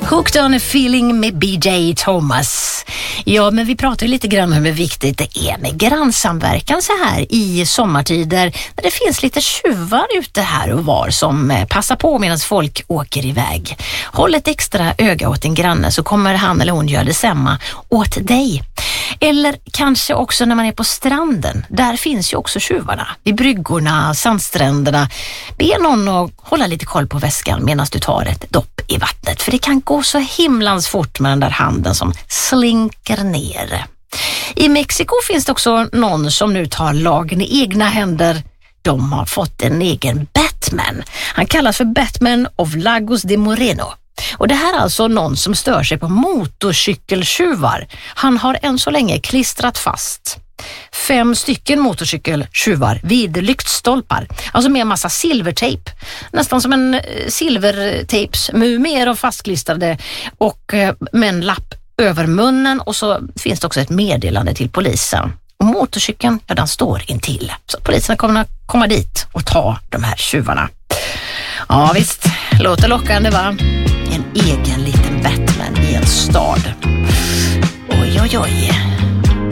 Hooked on a feeling med BJ Thomas. Ja, men vi pratar ju lite grann om hur viktigt det är med grannsamverkan så här i sommartider när det finns lite tjuvar ute här och var som passar på medan folk åker iväg. Håll ett extra öga åt en granne så kommer han eller hon göra detsamma åt dig. Eller kanske också när man är på stranden. Där finns ju också tjuvarna. Vid bryggorna, sandstränderna. Be någon att hålla lite koll på väskan medan du tar ett dopp i vattnet. För det kan gå så himlans fort med den där handen som slinker ner. I Mexiko finns det också någon som nu tar lagen i egna händer. De har fått en egen Batman. Han kallas för Batman of Lagos de Moreno. Och det här är alltså någon som stör sig på motorcykeltjuvar. Han har än så länge klistrat fast 5 stycken motorcykeltjuvar vid lyktstolpar. Alltså med en massa silvertejp. Nästan som en silvertejpsmumier och fastklistrade och med en lapp över munnen. Och så finns det också ett meddelande till polisen. Och motorcykeln, ja, den står intill. Så polisen kommer att komma dit och ta de här tjuvarna. Ja visst, låter lockande va? En egen liten Batman i en stad. Oj oj oj.